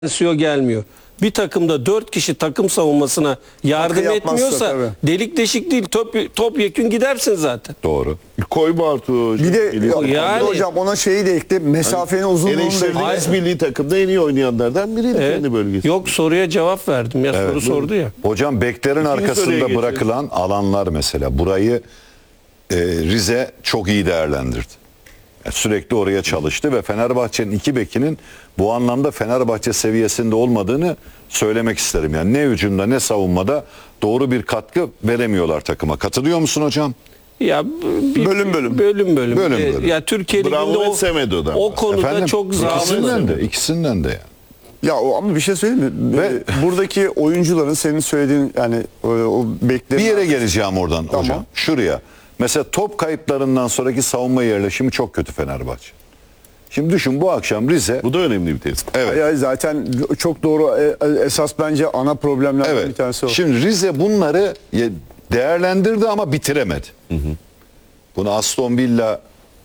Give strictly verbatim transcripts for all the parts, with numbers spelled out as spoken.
Asensio gelmiyor. Bir takımda dört kişi takım savunmasına yardım Hakkı yapmazsa etmiyorsa tabii. delik deşik değil, top, top yekün gidersin zaten. Doğru. Koy Bartu hocam. Bir de Geliyor. Yani- hocam ona şeyi de ekle, mesafenin uzunluğunu da ekle. Eleştirdiğimiz milli takımda en iyi oynayanlardan biriydi Evet. kendi bölgesi. Yok, soruya cevap verdim ya, soru sordu ya. Hocam beklerin İkinci soruya arkasında geçelim. bırakılan alanlar mesela. Burayı e, Rize çok iyi değerlendirdi. Yani sürekli oraya çalıştı ve Fenerbahçe'nin iki bekinin bu anlamda Fenerbahçe seviyesinde olmadığını söylemek isterim. Yani ne hücumda ne savunmada doğru bir katkı veremiyorlar takıma. Katılıyor musun hocam? Ya bir, Bölüm bölüm. Bölüm bölüm. Bölüm Ee, bölüm. Ya Türkiye Ligi'nde Bravo ve o, Semedo'dan o konuda Efendim? çok ikisinden zaaflı. de, ikisinden de yani. Ya o, ama bir şey söyleyeyim mi? Ve- Ee, buradaki oyuncuların senin söylediğin yani o, o beklerin Bir yere geleceğim oradan Tamam. hocam. Şuraya. Mesela top kayıplarından sonraki savunma yerleşimi çok kötü Fenerbahçe. Şimdi düşün, bu akşam Rize. Bu da önemli bir tespit. Evet. Ya zaten çok doğru, e, e, esas bence ana problemlerden Evet. bir tanesi o. Şimdi Rize bunları ye- değerlendirdi ama bitiremedi. Bunu Aston Villa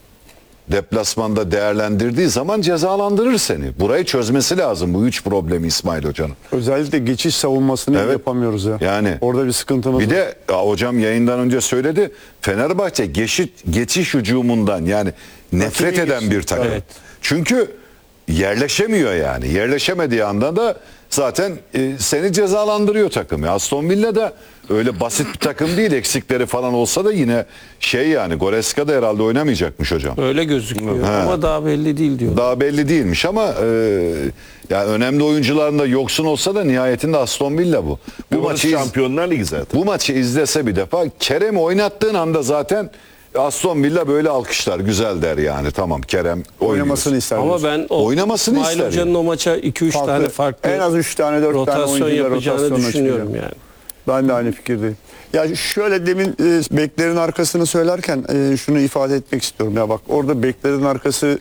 deplasmanda değerlendirdiği zaman cezalandırır seni. Burayı çözmesi lazım bu üç problemi İsmail Hoca'nın. Özellikle geçiş savunmasını Evet. yapamıyoruz ya. Yani orada bir sıkıntımız bir var. de ya hocam yayından önce söyledi, Fenerbahçe geçiş, geçiş hücumundan yani nefret Rakibi eden geçti. bir takım. Evet. Çünkü yerleşemiyor yani. Yerleşemediği anda da zaten e, seni cezalandırıyor takım. Ya Aston Villa da öyle basit bir takım değil. Eksikleri falan olsa da yine şey yani Goreska da herhalde oynamayacakmış hocam. Öyle gözüküyor Ha. ama daha belli değil diyor. Daha belli değilmiş ama e, yani önemli oyuncuların da yoksun olsa da nihayetinde Aston Villa bu. Bu Bu maçı iz- Şampiyonlar Ligi zaten. bu maçı izlese bir defa, Kerem'i oynattığın anda zaten Aston Villa böyle alkışlar, güzel der yani. Tamam, Kerem Oynamasını oynuyor. ister. Ama ben o Oynamasını İsmail ister Hoca'nın yani. o maça iki üç Farklı. tane farklı En az üç tane, dört tane rotasyon oyuncuyla yapacağını rotasyonla düşünüyorum çıkacak. yani. Ben de aynı fikirdeyim. Ya şöyle demin e, beklerin arkasını söylerken e, şunu ifade etmek istiyorum. Ya bak, orada beklerin arkasını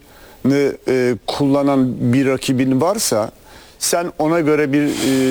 e, kullanan bir rakibin varsa sen ona göre bir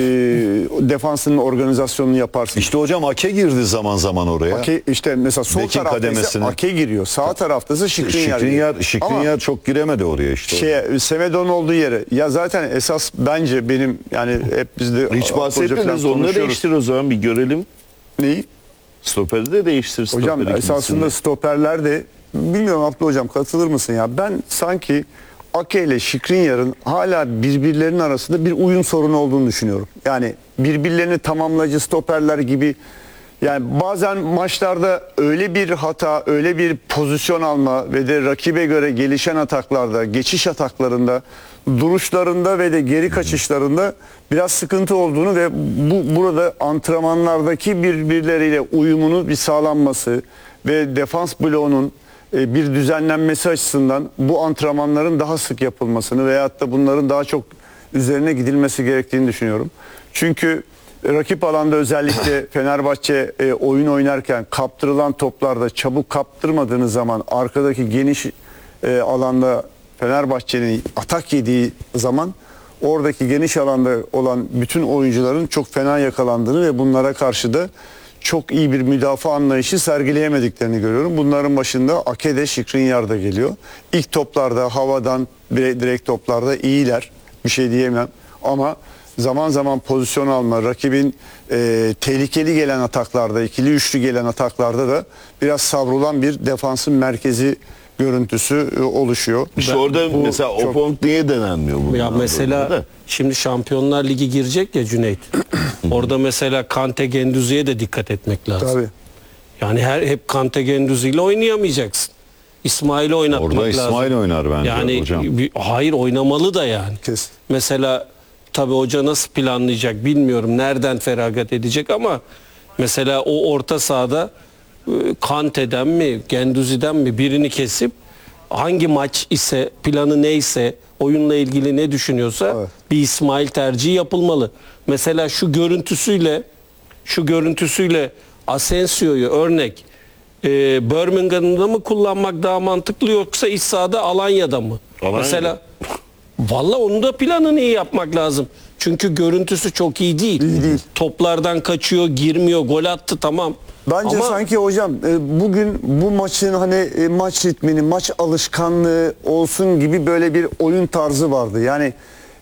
e, defansının organizasyonunu yaparsın. İşte hocam Ake girdi zaman zaman oraya. Ake, işte mesela sol Bekin tarafta ise kademesine. Ake giriyor. Sağ tarafta ise Şikrinyar giriyor. Şikrinyar, Şikrinyar çok giremedi oraya işte. Şeye, Semedo'nun olduğu yere. Ya zaten esas bence benim yani hep bizde Hiç hoca bahsetmediniz. falan Onları konuşuyoruz. değiştir o zaman, bir görelim. Neyi? Stoperi de değiştir. Hocam stoperi esasında ikincisini. stoperler de, bilmiyorum Abdullah hocam katılır mısın ya? Ben sanki Ake ile Şikrinyar'ın hala birbirlerinin arasında bir uyum sorunu olduğunu düşünüyorum. Yani birbirlerini tamamlayıcı stoperler gibi, yani bazen maçlarda öyle bir hata, öyle bir pozisyon alma ve de rakibe göre gelişen ataklarda, geçiş ataklarında, duruşlarında ve de geri kaçışlarında biraz sıkıntı olduğunu ve bu burada antrenmanlardaki birbirleriyle uyumunu bir sağlanması ve defans bloğunun e, bir düzenlenmesi açısından bu antrenmanların daha sık yapılmasını veyahut da bunların daha çok üzerine gidilmesi gerektiğini düşünüyorum. Çünkü rakip alanda özellikle Fenerbahçe e, oyun oynarken kaptırılan toplarda çabuk kaptırmadığınız zaman arkadaki geniş e, alanda Fenerbahçe'nin atak yediği zaman oradaki geniş alanda olan bütün oyuncuların çok fena yakalandığını ve bunlara karşı da çok iyi bir müdafaa anlayışı sergileyemediklerini görüyorum. Bunların başında Ake'de, Şikrinyar da geliyor. İlk toplarda havadan direkt toplarda iyiler. Bir şey diyemem. Ama zaman zaman pozisyon alma, rakibin e, tehlikeli gelen ataklarda, ikili üçlü gelen ataklarda da biraz savrulan bir defansın merkezi görüntüsü e, oluşuyor. İşte orada bu mesela o çok- point niye denenmiyor bu? Ya mesela şimdi Şampiyonlar Ligi girecek ya Cüneyt. Orada mesela Kante Gendüzi'ye de dikkat etmek lazım. Tabii. Yani her hep Kante Gendüzi ile oynayamayacaksın. İsmail'i oynatmak Orada lazım. İsmail oynar bence yani hocam. bir- hayır, oynamalı da yani. Kesin. Mesela tabii hoca nasıl planlayacak bilmiyorum. Nereden feragat edecek ama mesela o orta sahada e, Kante'den mi, Gendüzi'den mi birini kesip hangi maç ise, planı neyse, oyunla ilgili ne düşünüyorsa Evet. bir İsmail tercihi yapılmalı. Mesela şu görüntüsüyle şu görüntüsüyle Asensio'yu örnek e, Birmingham'da mı kullanmak daha mantıklı yoksa iç sahada Alanya'da mı? Alanya. Mesela valla onun da planını iyi yapmak lazım. Çünkü görüntüsü çok iyi değil. İyi değil. Toplardan kaçıyor, girmiyor, gol attı tamam. Bence Ama sanki hocam e, bugün bu maçın hani e, maç ritmini, maç alışkanlığı olsun gibi böyle bir oyun tarzı vardı. Yani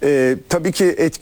Ee, tabii ki etki